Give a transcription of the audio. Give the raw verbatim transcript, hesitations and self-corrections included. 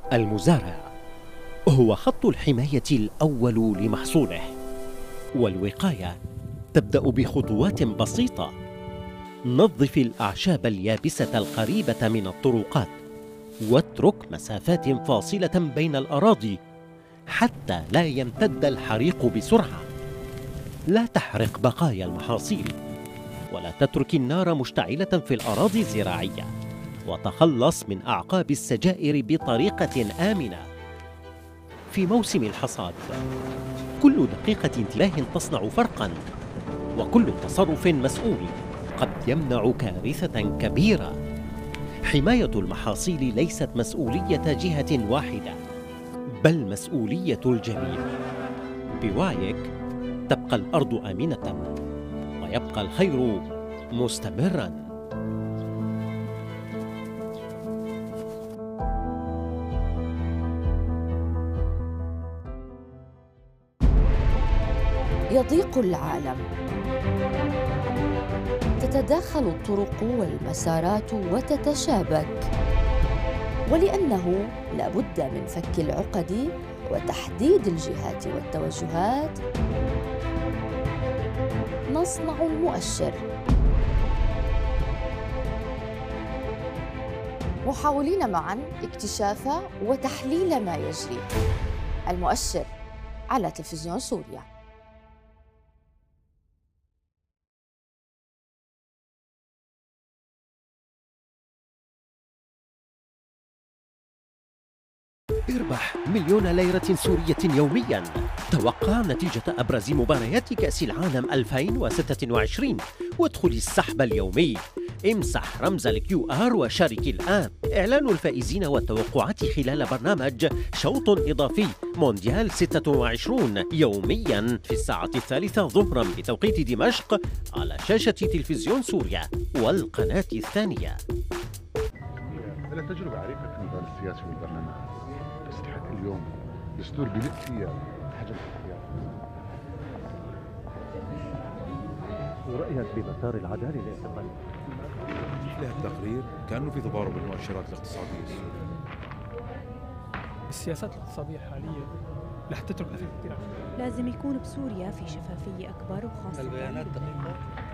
المزارع هو خط الحماية الأول لمحصوله، والوقاية تبدأ بخطوات بسيطة. نظف الأعشاب اليابسة القريبة من الطرقات، واترك مسافات فاصلة بين الأراضي حتى لا يمتد الحريق بسرعة. لا تحرق بقايا المحاصيل، ولا تترك النار مشتعلة في الأراضي الزراعية، وتخلص من أعقاب السجائر بطريقة آمنة. في موسم الحصاد كل دقيقة انتباه تصنع فرقاً، وكل تصرف مسؤول قد يمنع كارثة كبيرة. حماية المحاصيل ليست مسؤولية جهة واحدة، بل مسؤولية الجميع. بوعيك تبقى الأرض آمنة، ويبقى الخير مستمراً. يضيق العالم، تتداخل الطرق والمسارات وتتشابك، ولأنه لا بد من فك العقد وتحديد الجهات والتوجهات، نصنع المؤشر، محاولين معاً اكتشاف وتحليل ما يجري. المؤشر على تلفزيون سوريا. اربح مليون ليرة سورية يومياً. توقع نتيجة أبرز مباريات كأس العالم ألفين وستة وعشرين وادخل السحب اليومي. امسح رمز الكيو آر وشارك الآن. إعلان الفائزين والتوقعات خلال برنامج شوط إضافي مونديال ستة وعشرين يومياً في الساعة الثالثة ظهراً بتوقيت دمشق على شاشة تلفزيون سوريا والقناة الثانية. أنا تجربة عريقة في المجال السياسي والبرلمان، تستحق اليوم دستور بلد فيها حجم الاختيار. ورأيك بمسار العدالة الاعتقالي؟ له التقرير كأنه في تضارب المؤشرات الاقتصادية السورية. السياسات الاقتصادية الحالية رح تترك أثر كثير. لازم يكون بسوريا في شفافية أكبر وخاصة البيانات دقيقة.